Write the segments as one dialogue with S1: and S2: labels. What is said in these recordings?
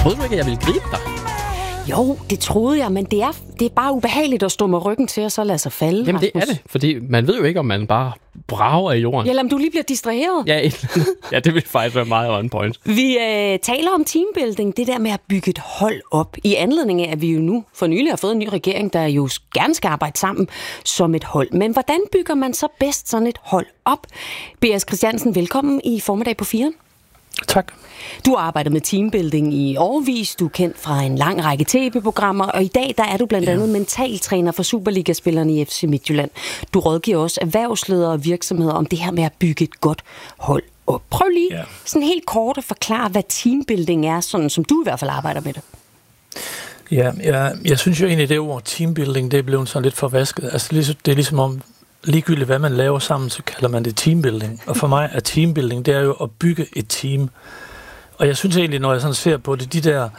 S1: Troede du ikke, at jeg ville gribe dig?
S2: Jo, det troede jeg, men det er bare ubehageligt at stå med ryggen til og så lade sig falde.
S1: Jamen det er det, fordi man ved jo ikke, om man bare brager i jorden.
S2: Ja, eller om du lige bliver distraheret.
S1: Ja, det vil faktisk være meget on point.
S2: Vi taler om teambuilding, det der med at bygge et hold op. I anledning af, at vi jo nu for nylig har fået en ny regering, der jo gerne skal arbejde sammen som et hold. Men hvordan bygger man så bedst sådan et hold op? B.S. Christiansen, velkommen i Formiddag på 4.
S3: Tak.
S2: Du arbejder med teambuilding i årevis, du er kendt fra en lang række tv-programmer, og i dag der er du blandt andet mentaltræner for Superliga-spillerne i FC Midtjylland. Du rådgiver også erhvervsledere og virksomheder om det her med at bygge et godt hold op. Prøv lige sådan helt kort at forklare, hvad teambuilding er, sådan som du i hvert fald arbejder med det.
S3: Ja, jeg synes jo egentlig, det ord teambuilding, det er blevet sådan lidt forvasket. Altså, det er ligesom om, ligegyldigt hvad man laver sammen, så kalder man det teambuilding. Og for mig er teambuilding, det er jo at bygge et team. Og jeg synes egentlig, når jeg sådan ser på det, de der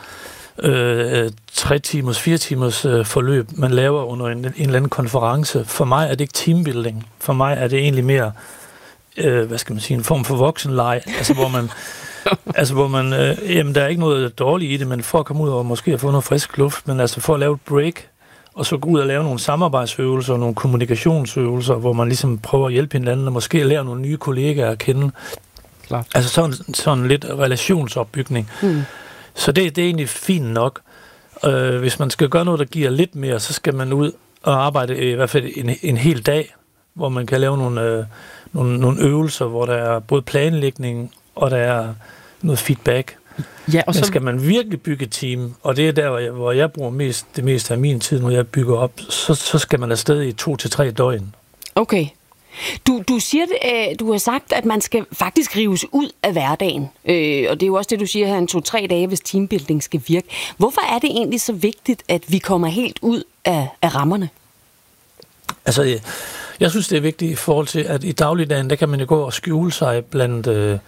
S3: 3 timers, 4 timers forløb, man laver under en eller anden konference, for mig er det ikke teambuilding. For mig er det egentlig mere, en form for voksenleje, hvor man, jamen der er ikke noget dårligt i det, men for at komme ud og måske at få noget frisk luft, men altså for at lave et break, og så gå ud og lave nogle samarbejdsøvelser, nogle kommunikationsøvelser, hvor man ligesom prøver at hjælpe hinanden, og måske lære nogle nye kollegaer at kende. Klar. Altså sådan lidt relationsopbygning. Så det er egentlig fint nok. Hvis man skal gøre noget, der giver lidt mere, så skal man ud og arbejde i hvert fald en hel dag, hvor man kan lave nogle øvelser, hvor der er både planlægning, og der er noget feedback. Ja, og så skal man virkelig bygge et team, og det er der, hvor jeg bruger det meste af min tid, når jeg bygger op, så skal man afsted i 2 til 3 døgn.
S2: Okay. Du siger, du har sagt, at man skal faktisk rives ud af hverdagen, og det er jo også det, du siger her, en 2-3 dage, hvis teambuilding skal virke. Hvorfor er det egentlig så vigtigt, at vi kommer helt ud af rammerne? Altså,
S3: jeg synes, det er vigtigt i forhold til, at i dagligdagen, der kan man jo gå og skjule sig blandt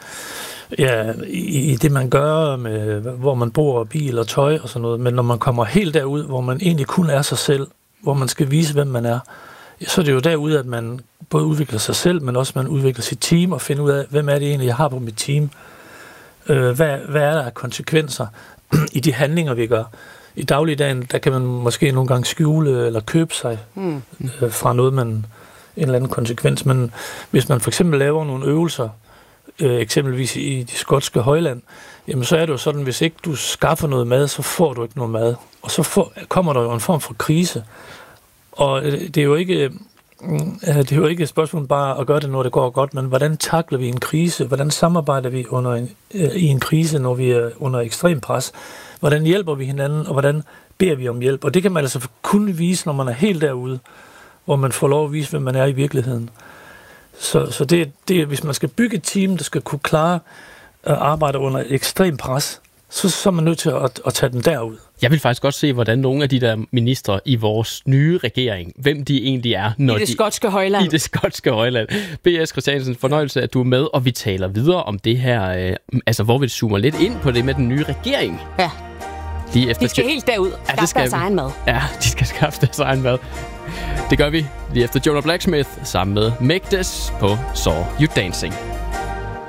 S3: i det, man gør, med, hvor man bor, bil og tøj og sådan noget. Men når man kommer helt derud, hvor man egentlig kun er sig selv, hvor man skal vise, hvem man er, så er det jo derude, at man både udvikler sig selv, men også man udvikler sit team og finder ud af, hvem er det egentlig, jeg har på mit team. Hvad er der af konsekvenser i de handlinger, vi gør? I dagligdagen, der kan man måske nogle gange skjule eller købe sig fra noget, en eller anden konsekvens. Men hvis man for eksempel laver nogle øvelser, eksempelvis i de skotske højland, jamen så er det jo sådan, hvis ikke du skaffer noget mad, så får du ikke noget mad. Og så kommer der jo en form for krise. Og det er jo ikke et spørgsmål bare at gøre det, når det går godt, men hvordan takler vi en krise? Hvordan samarbejder vi i en krise, når vi er under ekstrem pres? Hvordan hjælper vi hinanden, og hvordan beder vi om hjælp? Og det kan man altså kun vise, når man er helt derude, hvor man får lov at vise, hvem man er i virkeligheden. Så det hvis man skal bygge et team, der skal kunne klare at arbejde under ekstrem pres, så er man nødt til at tage den derud.
S1: Jeg vil faktisk godt se, hvordan nogle af de der ministre i vores nye regering, hvem de egentlig er. Når
S2: I det skotske højland.
S1: I det skotske højland. B.S. Christiansen, fornøjelse, at du er med, og vi taler videre om det her, hvor vi zoomer lidt ind på det med den nye regering.
S2: Ja. De skal helt derud. Skaffe deres egen mad.
S1: Ja, de skal skaffe deres egen mad. Det gør vi lige efter Jonah Blacksmith sammen med Make This på Saw You Dancing.